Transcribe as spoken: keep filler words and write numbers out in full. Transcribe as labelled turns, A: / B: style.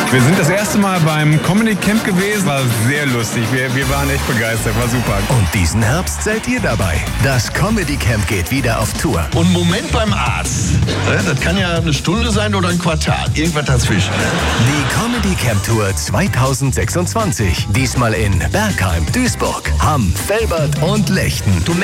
A: Wir sind das erste Mal beim Comedy Camp gewesen. War sehr lustig. Wir, wir waren echt begeistert. War super.
B: Und diesen Herbst seid ihr dabei. Das Comedy Camp geht wieder auf Tour.
C: Und Moment beim Arzt. Das kann ja eine Stunde sein oder ein Quartal. Irgendwas dazwischen.
B: Die Comedy Camp Tour zweitausendsechsundzwanzig. Diesmal in Bergheim, Duisburg, Hamm, Velbert und Lechten.